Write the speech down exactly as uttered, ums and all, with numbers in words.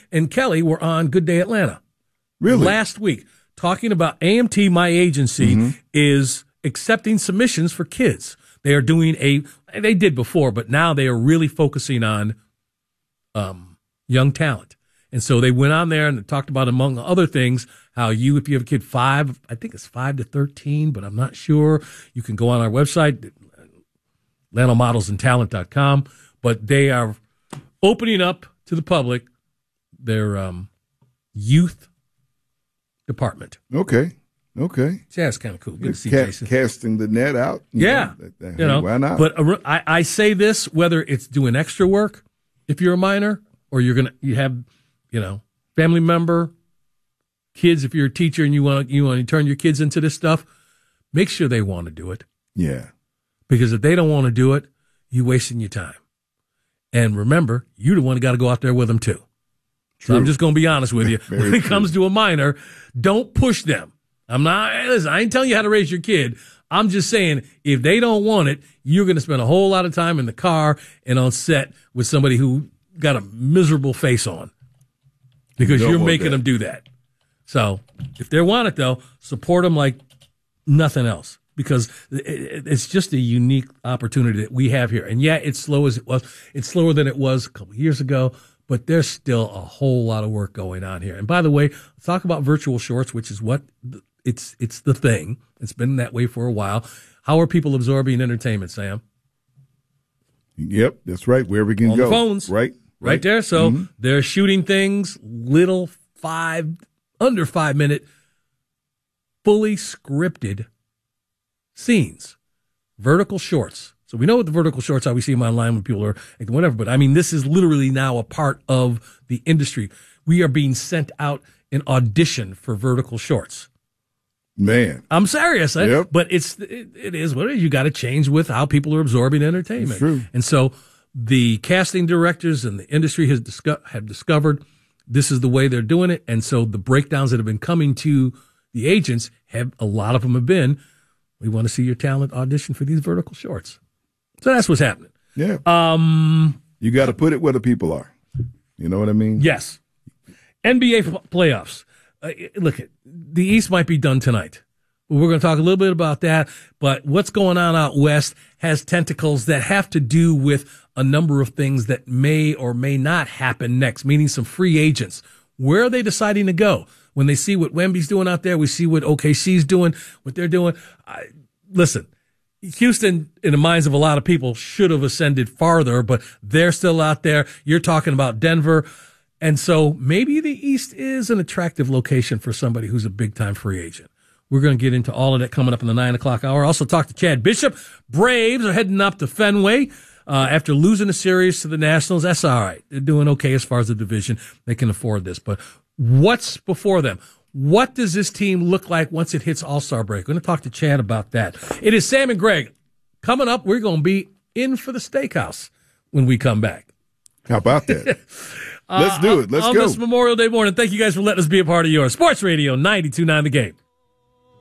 and Kelly were on Good Day Atlanta. Really? Last week, talking about A M T, my agency, mm-hmm. is accepting submissions for kids. They are doing a, they did before, but now they are really focusing on um, young talent. And so they went on there and talked about, among other things, how you, if you have a kid five, I think it's five to thirteen, but I'm not sure. You can go on our website, Lano Models and Talent dot com. But they are opening up to the public their um, youth department. Okay. Okay. Yeah, it's kind of cool. Good to see Ca- Jason. Casting the net out. You yeah. Know, that, that, you know, why not? But uh, I, I say this, whether it's doing extra work, if you're a minor, or you're going to, you have, you know, family member, kids, if you're a teacher and you want to, you want to turn your kids into this stuff, make sure they want to do it. Yeah. Because if they don't want to do it, you're wasting your time. And remember, you're the one who got to go out there with them too. True. So I'm just going to be honest with you. When it true. comes to a minor, don't push them. I'm not, listen, I ain't telling you how to raise your kid. I'm just saying, if they don't want it, you're going to spend a whole lot of time in the car and on set with somebody who got a miserable face on because you're making that. them do that. So if they want it, though, support them like nothing else, because it's just a unique opportunity that we have here. And yeah, it's slow as it was. It's slower than it was a couple of years ago, but there's still a whole lot of work going on here. And by the way, let's talk about virtual shorts, which is what it's, it's the thing. It's been that way for a while. How are people absorbing entertainment, Sam? Yep, that's right. Where we can On go. the phones. Right. Right, right there. So mm-hmm. they're shooting things, little five, under five minute, fully scripted scenes, vertical shorts. So we know what the vertical shorts are. We see them online when people are like, whatever. But I mean, this is literally now a part of the industry. We are being sent out an audition for vertical shorts. Man, I'm serious, eh? Yep. But it's it, it is what it is. You got to change with how people are absorbing entertainment. It's true. And so the casting directors and the industry has disco- have discovered this is the way they're doing it. And so the breakdowns that have been coming to the agents have, a lot of them have been, we want to see your talent audition for these vertical shorts. So that's what's happening. Yeah. Um, you got to put it where the people are. You know what I mean? Yes. N B A playoffs. Uh, look, the East might be done tonight. We're going to talk a little bit about that, but what's going on out West has tentacles that have to do with a number of things that may or may not happen next, meaning some free agents. Where are they deciding to go? When they see what Wemby's doing out there, we see what O K C's doing, what they're doing. I, listen, Houston, in the minds of a lot of people, should have ascended farther, but they're still out there. You're talking about Denver. And so maybe the East is an attractive location for somebody who's a big-time free agent. We're going to get into all of that coming up in the nine o'clock hour. Also talk to Chad Bishop. Braves are heading up to Fenway uh, after losing a series to the Nationals. That's all right. They're doing okay as far as the division. They can afford this. But what's before them? What does this team look like once it hits All-Star break? We're going to talk to Chad about that. It is Sam and Greg. Coming up, we're going to be in for the steakhouse when we come back. How about that? Let's do it. Let's uh, on go. On this Memorial Day morning, thank you guys for letting us be a part of yours. Sports Radio ninety-two point nine The Game.